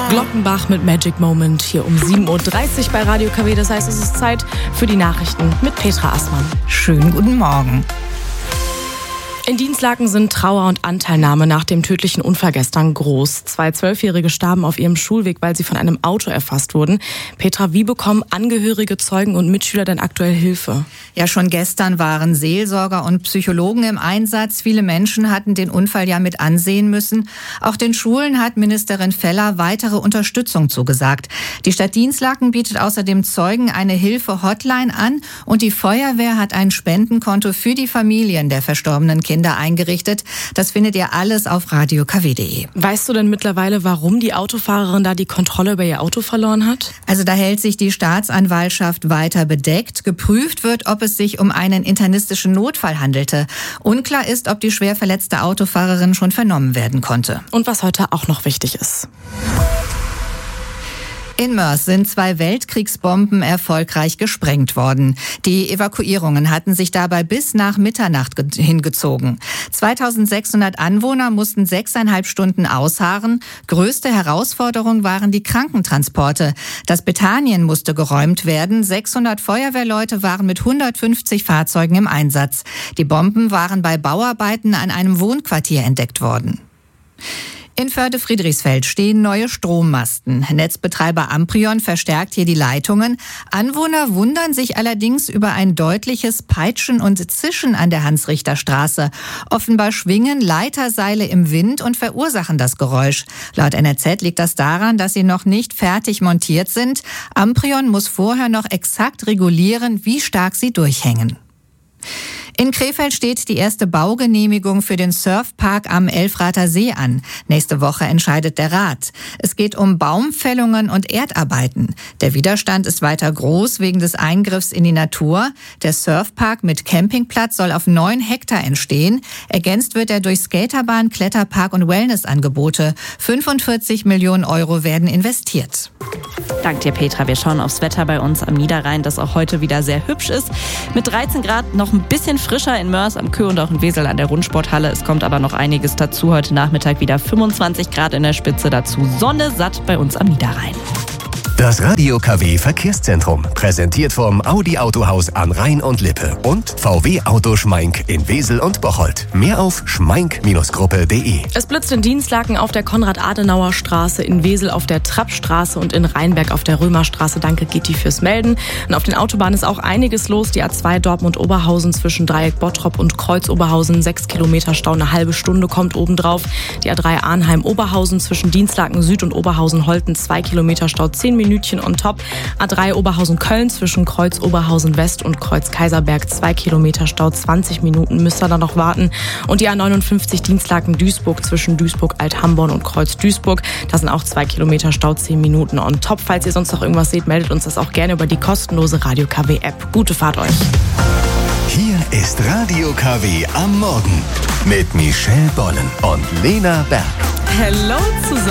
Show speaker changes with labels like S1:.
S1: Glockenbach mit Magic Moment hier um 7.30 Uhr bei Radio KW. Das heißt, es ist Zeit für die Nachrichten mit Petra Assmann.
S2: Schönen guten Morgen.
S1: In Dinslaken sind Trauer und Anteilnahme nach dem tödlichen Unfall gestern groß. 2 Zwölfjährige starben auf ihrem Schulweg, weil sie von einem Auto erfasst wurden. Petra, wie bekommen Angehörige, Zeugen und Mitschüler denn aktuell Hilfe?
S2: Ja, schon gestern waren Seelsorger und Psychologen im Einsatz. Viele Menschen hatten den Unfall ja mit ansehen müssen. Auch den Schulen hat Ministerin Feller weitere Unterstützung zugesagt. Die Stadt Dinslaken bietet außerdem Zeugen eine Hilfe-Hotline an und die Feuerwehr hat ein Spendenkonto für die Familien der verstorbenen Kinder eingerichtet. Das findet ihr alles auf radiokw.de.
S1: Weißt du denn mittlerweile, warum die Autofahrerin da die Kontrolle über ihr Auto verloren hat?
S2: Also da hält sich die Staatsanwaltschaft weiter bedeckt. Geprüft wird, ob es sich um einen internistischen Notfall handelte. Unklar ist, ob die schwer verletzte Autofahrerin schon vernommen werden konnte.
S1: Und was heute auch noch wichtig ist.
S2: In Moers sind 2 Weltkriegsbomben erfolgreich gesprengt worden. Die Evakuierungen hatten sich dabei bis nach Mitternacht hingezogen. 2600 Anwohner mussten 6,5 Stunden ausharren. Größte Herausforderung waren die Krankentransporte. Das Bethanien musste geräumt werden. 600 Feuerwehrleute waren mit 150 Fahrzeugen im Einsatz. Die Bomben waren bei Bauarbeiten an einem Wohnquartier entdeckt worden. In Förde-Friedrichsfeld stehen neue Strommasten. Netzbetreiber Amprion verstärkt hier die Leitungen. Anwohner wundern sich allerdings über ein deutliches Peitschen und Zischen an der Hans-Richter-Straße. Offenbar schwingen Leiterseile im Wind und verursachen das Geräusch. Laut NRZ liegt das daran, dass sie noch nicht fertig montiert sind. Amprion muss vorher noch exakt regulieren, wie stark sie durchhängen. In Krefeld steht die erste Baugenehmigung für den Surfpark am Elfrather See an. Nächste Woche entscheidet der Rat. Es geht um Baumfällungen und Erdarbeiten. Der Widerstand ist weiter groß wegen des Eingriffs in die Natur. Der Surfpark mit Campingplatz soll auf 9 Hektar entstehen. Ergänzt wird er durch Skaterbahn, Kletterpark und Wellnessangebote. 45 Millionen Euro werden investiert.
S3: Dank dir, Petra. Wir schauen aufs Wetter bei uns am Niederrhein, das auch heute wieder sehr hübsch ist. Mit 13 Grad noch ein bisschen frischer in Moers am Kö und auch in Wesel an der Rundsporthalle. Es kommt aber noch einiges dazu. Heute Nachmittag wieder 25 Grad in der Spitze. Dazu Sonne satt bei uns am Niederrhein.
S4: Das Radio KW Verkehrszentrum, präsentiert vom Audi Autohaus an Rhein und Lippe und VW Auto Schmeink in Wesel und Bocholt. Mehr auf schmeink-gruppe.de.
S1: Es blitzt in Dinslaken auf der Konrad-Adenauer-Straße, in Wesel auf der Trappstraße und in Rheinberg auf der Römerstraße. Danke, Gitti, fürs Melden. Und auf den Autobahnen ist auch einiges los. Die A2 Dortmund-Oberhausen zwischen Dreieck Bottrop und Kreuz-Oberhausen. 6 Kilometer Stau, eine halbe Stunde kommt obendrauf. Die A3 Arnheim-Oberhausen zwischen Dinslaken Süd und Oberhausen-Holten. 2 Kilometer Stau, 10 Minuten on top. A3 Oberhausen-Köln zwischen Kreuz Oberhausen-West und Kreuz Kaiserberg. 2 Kilometer Stau, 20 Minuten müsst ihr da noch warten. Und die A59 Dinslaken-Duisburg zwischen Duisburg-Alt-Hamborn und Kreuz Duisburg. Da sind auch 2 Kilometer Stau, 10 Minuten on top. Falls ihr sonst noch irgendwas seht, meldet uns das auch gerne über die kostenlose Radio KW App. Gute Fahrt euch.
S4: Hier ist Radio KW am Morgen mit Michelle Bollen und Lena Berg.
S1: Hello zusammen.